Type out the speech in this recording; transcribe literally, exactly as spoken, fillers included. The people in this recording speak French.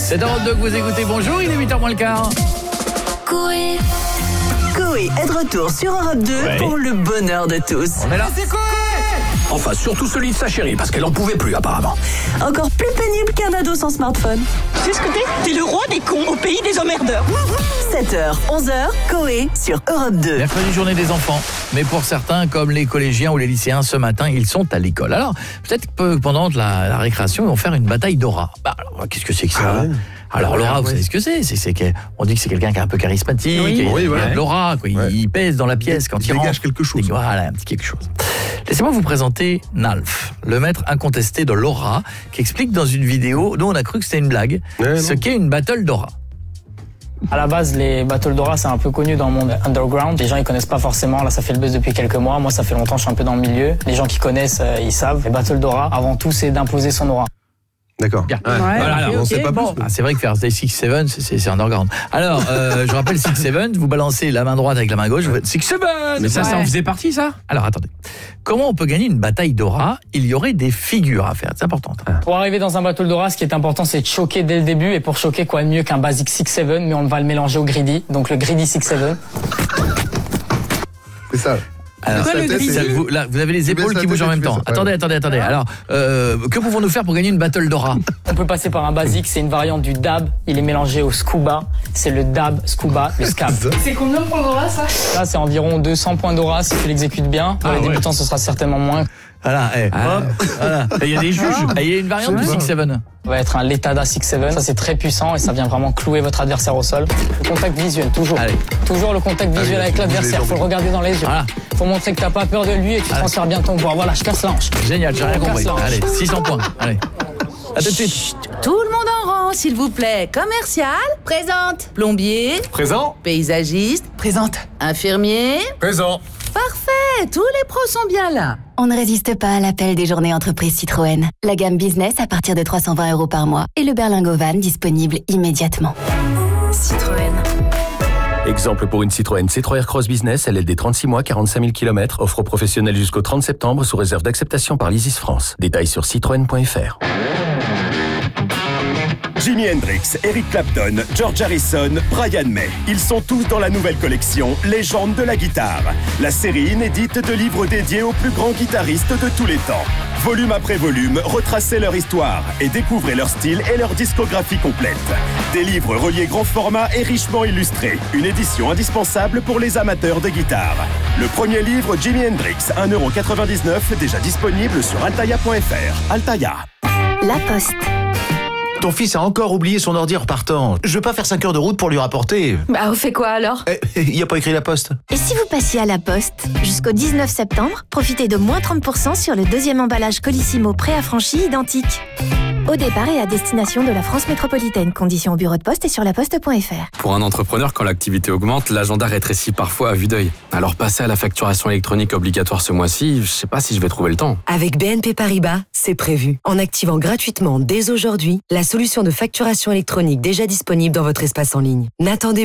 C'est Europe deux que vous écoutez. Bonjour, il est huit heures moins le quart. Coé. Coé est de retour sur Europe deux ouais. pour le bonheur de tous. On est là. C'est Coé. Enfin, surtout celui de sa chérie, parce qu'elle en pouvait plus apparemment. Encore plus pénible qu'un ado sans smartphone. C'est ce que t'es T'es le roi des cons au pays des emmerdeurs. sept heures, onze heures, Coé sur Europe deux. Mercredi, journée des enfants. Mais pour certains, comme les collégiens ou les lycéens, ce matin, ils sont à l'école. Alors, peut-être que pendant la, la récréation, ils vont faire une bataille d'aura. Bah, alors, qu'est-ce que c'est que ça ah ouais. Alors l'aura, vous savez ce que c'est, c'est, c'est qu'on dit que c'est quelqu'un qui est un peu charismatique, oui, et, oui, ouais. l'aura, quoi. Ouais. Il pèse dans la pièce quand il, il rentre. dégage quelque chose. Voilà, un petit quelque chose. Laissez-moi vous présenter Nalf, le maître incontesté de l'aura, qui explique dans une vidéo dont on a cru que c'était une blague, ouais, ce non. qu'est une battle d'aura. À la base, les battles d'aura, c'est un peu connu dans le monde underground. Les gens, ils connaissent pas forcément. Là, ça fait le buzz depuis quelques mois. Moi, ça fait longtemps que je suis un peu dans le milieu. Les gens qui connaissent, euh, ils savent. Les battles d'aura, avant tout, c'est d'imposer son aura. D'accord. Bien. Ouais. Ouais, voilà, alors, okay, on sait pas bon. plus. Ah, c'est vrai que faire des six seven, c'est, c'est, c'est underground. Alors, euh, je rappelle six seven, vous balancez la main droite avec la main gauche, vous faites six seven. Mais ça, ouais. ça en faisait partie, ça. Alors, attendez. Comment on peut gagner une bataille d'aura ? Il y aurait des figures à faire, c'est important. Pour arriver dans un battle d'aura, ce qui est important, c'est de choquer dès le début. Et pour choquer, quoi de mieux qu'un basic six seven, mais on va le mélanger au greedy. Donc le greedy six seven. C'est ça. Alors, ça, ça, vous, là, vous avez les épaules qui bougent en même temps. Attendez, attendez, attendez. Alors, euh, que pouvons-nous faire pour gagner une battle d'aura ? On peut passer par un basique, c'est une variante du dab. Il est mélangé au scuba. C'est le dab, scuba, le scab. C'est combien de points d'aura, ça ? Là, c'est environ deux cents points d'aura si tu l'exécutes bien. Pour ah, les ouais. débutants, ce sera certainement moins. Voilà, eh, ah, voilà. Il y a des juges. Ah, il y a une variante du six seven. Ça va être un Letada six seven. Ça, c'est très puissant et ça vient vraiment clouer votre adversaire au sol. Le contact visuel, toujours. Allez. Toujours le contact visuel Allez, avec l'adversaire. Faut le regarder dans les yeux. Voilà. Faut montrer que t'as pas peur de lui et que tu Allez. transfères bien ton poids. Voilà, je casse l'anche. Génial, j'ai rien compris. Allez, six cents points. Allez. À tout de suite. Chut, tout le monde en rang, s'il vous plaît. Commercial. Présente. Plombier. Présent. Paysagiste. Présente. Infirmier. Présent. Parfait, tous les pros sont bien là. On ne résiste pas à l'appel des journées entreprises Citroën. La gamme business à partir de trois cent vingt euros par mois et le berlingot van disponible immédiatement. Citroën. Exemple pour une Citroën C trois Aircross Business, L L D trente-six mois, quarante-cinq mille kilomètres, offre professionnelle jusqu'au trente septembre sous réserve d'acceptation par l'Isis France. Détails sur citroën point f r. Jimi Hendrix, Eric Clapton, George Harrison, Brian May. Ils sont tous dans la nouvelle collection Légendes de la guitare. La série inédite de livres dédiés aux plus grands guitaristes de tous les temps. Volume après volume, retracez leur histoire et découvrez leur style et leur discographie complète. Des livres reliés grand format et richement illustrés. Une édition indispensable pour les amateurs de guitare. Le premier livre Jimi Hendrix, un euro quatre-vingt-dix-neuf, déjà disponible sur altaïa point f r. Altaïa. La Poste. Ton fils a encore oublié son ordi en repartant. Je veux pas faire cinq heures de route pour lui rapporter. Bah, on fait quoi alors ? Eh, il a pas écrit la Poste. Et si vous passiez à la Poste ? Jusqu'au dix-neuf septembre, profitez de moins trente pour cent sur le deuxième emballage Colissimo préaffranchi identique. Au départ et à destination de la France métropolitaine. Conditions au bureau de poste et sur laposte point f r. Pour un entrepreneur, quand l'activité augmente, l'agenda rétrécit parfois à vue d'œil. Alors passer à la facturation électronique obligatoire ce mois-ci, je sais pas si je vais trouver le temps. Avec B N P Paribas, c'est prévu. En activant gratuitement dès aujourd'hui la solution de facturation électronique déjà disponible dans votre espace en ligne. N'attendez